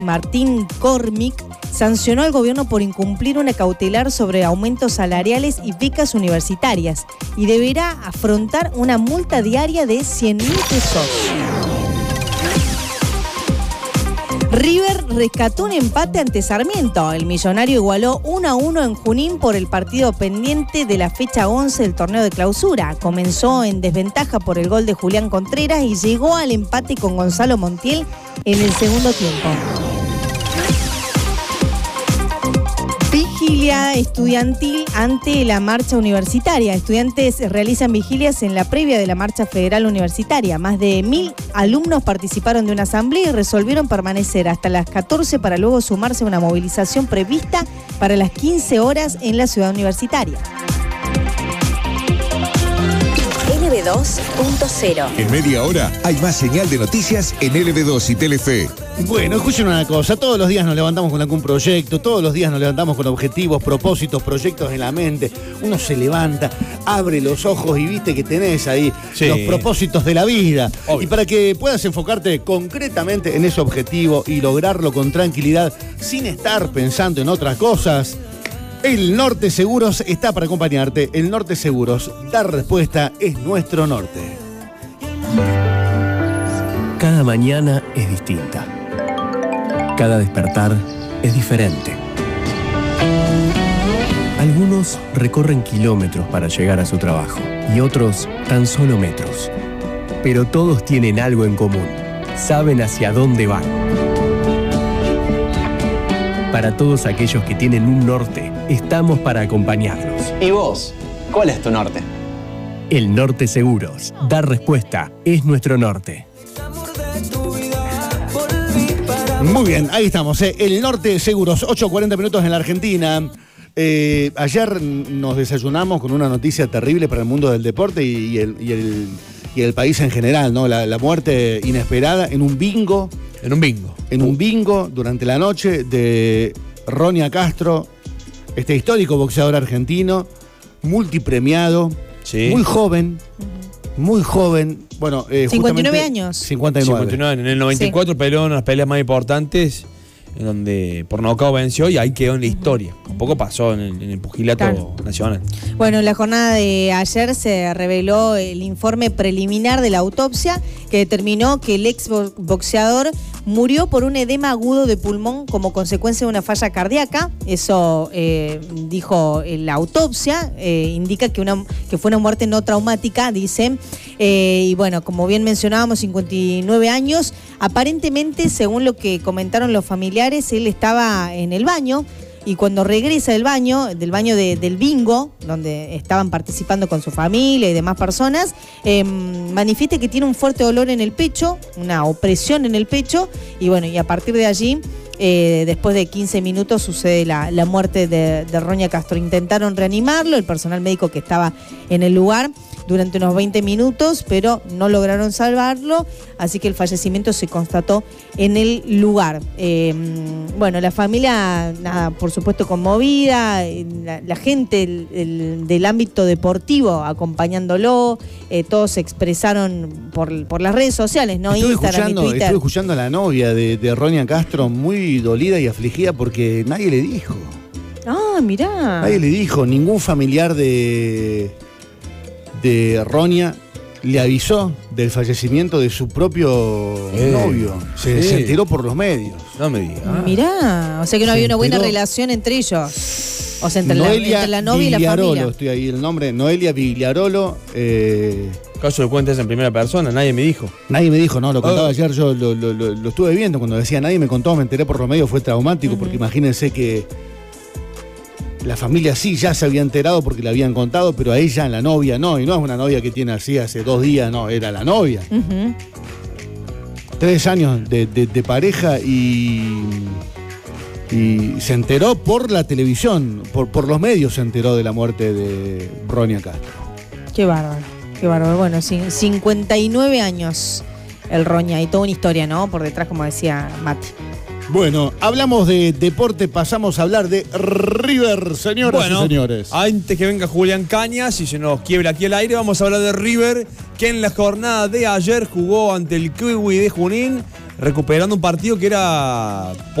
Martín Cormick, sancionó al gobierno por incumplir una cautelar sobre aumentos salariales y becas universitarias y deberá afrontar una multa diaria de 100.000 pesos. River rescató un empate ante Sarmiento. El millonario igualó 1-1 en Junín por el partido pendiente de la fecha 11 del torneo de clausura. Comenzó en desventaja por el gol de Julián Contreras y llegó al empate con Gonzalo Montiel en el segundo tiempo. Vigilia estudiantil ante la marcha universitaria. Estudiantes realizan vigilias en la previa de la marcha federal universitaria. Más de 1.000 alumnos participaron de una asamblea y resolvieron permanecer hasta las 14 para luego sumarse a una movilización prevista para las 15 horas en la ciudad universitaria. LB2.0. En media hora hay más señal de noticias en LB2 y Telefe. Bueno, escuchen una cosa, todos los días nos levantamos con algún proyecto, todos los días nos levantamos con objetivos, propósitos, proyectos en la mente. Uno se levanta, abre los ojos y viste que tenés ahí los propósitos de la vida. Obvio. Y para que puedas enfocarte concretamente en ese objetivo y lograrlo con tranquilidad, sin estar pensando en otras cosas, el Norte Seguros está para acompañarte. El Norte Seguros, dar respuesta es nuestro norte. Cada mañana es distinta. Cada despertar es diferente. Algunos recorren kilómetros para llegar a su trabajo y otros tan solo metros. Pero todos tienen algo en común. Saben hacia dónde van. Para todos aquellos que tienen un norte, estamos para acompañarlos. ¿Y vos? ¿Cuál es tu norte? El Norte Seguros. Dar respuesta es nuestro norte. Muy bien, ahí estamos, El Norte Seguros, 8:40 minutos en la Argentina. Ayer nos desayunamos con una noticia terrible para el mundo del deporte y el país en general, ¿no? La muerte inesperada en un bingo. En un bingo durante la noche de Ronia Castro, este histórico boxeador argentino, multipremiado, muy joven. Bueno, 59 años. 59. En el 94 peleó en las peleas más importantes, en donde por nocaut venció y ahí quedó en la historia. Un poco pasó en el pugilato nacional. Bueno, en la jornada de ayer se reveló el informe preliminar de la autopsia que determinó que el ex boxeador murió por un edema agudo de pulmón como consecuencia de una falla cardíaca. Eso dijo la autopsia, indica que fue una muerte no traumática, dice. Y bueno, como bien mencionábamos, 59 años. Aparentemente, según lo que comentaron los familiares, él estaba en el baño y cuando regresa del baño del bingo, donde estaban participando con su familia y demás personas, manifiesta que tiene un fuerte dolor en el pecho, una opresión en el pecho, y bueno, y a partir de allí, después de 15 minutos sucede la muerte de Ronia Castro. Intentaron reanimarlo, el personal médico que estaba en el lugar, durante unos 20 minutos, pero no lograron salvarlo, así que el fallecimiento se constató en el lugar. Bueno, la familia, nada, por supuesto conmovida, la gente del ámbito deportivo acompañándolo, todos se expresaron por las redes sociales, ¿no? Instagram y Twitter. Estuve escuchando a la novia de Ronia Castro muy dolida y afligida porque nadie le dijo. Ah, mirá. Nadie le dijo, ningún familiar de Ronia le avisó del fallecimiento de su propio novio. Se enteró por los medios. No me digas. Mirá, o sea que no había una buena relación entre ellos. O sea, entre la novia y la familia. Estoy ahí el nombre, Noelia Vigliarolo. Caso de cuentas en primera persona, nadie me dijo. Nadie me dijo, no, lo contaba ayer, yo lo estuve viendo. Cuando decía nadie me contó, me enteré por los medios, fue traumático, porque imagínense que la familia sí ya se había enterado porque le habían contado, pero a ella, la novia, no. Y no es una novia que tiene así hace 2 días, no, era la novia. 3 años de pareja y se enteró por la televisión, por los medios se enteró de la muerte de Ronia Castro. Qué bárbaro, qué bárbaro. Bueno, 59 años el Roña y toda una historia, ¿no? Por detrás, como decía Mati. Bueno, hablamos de deporte, pasamos a hablar de River, señoras y señores. Antes que venga Julián Cañas y se nos quiebra aquí el aire, vamos a hablar de River, que en la jornada de ayer jugó ante el Kiwi de Junín. recuperando un partido que era